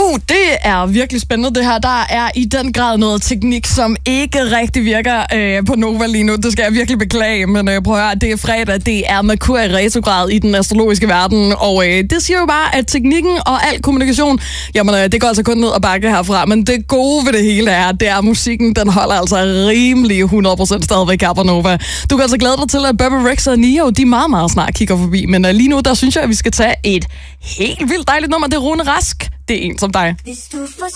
Det er virkelig spændende det her. Der er i den grad noget teknik, som ikke rigtig virker på Nova lige nu. Det skal jeg virkelig beklage, men prøv at høre, det er fredag. Det er Merkur i retrograd i den astrologiske verden, og det siger jo bare, at teknikken og al kommunikation, jamen det går altså kun ned og bakke herfra, men det gode ved det hele er, det er musikken, den holder altså rimelig 100% stadigvæk her på Nova. Du kan altså glæde dig til, at Bebe Rexha og Nio, de meget, meget snart kigger forbi, men lige nu, der synes jeg, at vi skal tage et helt vildt dejligt nummer. Det er Rune Rask. Det er en som dig. Hvis du får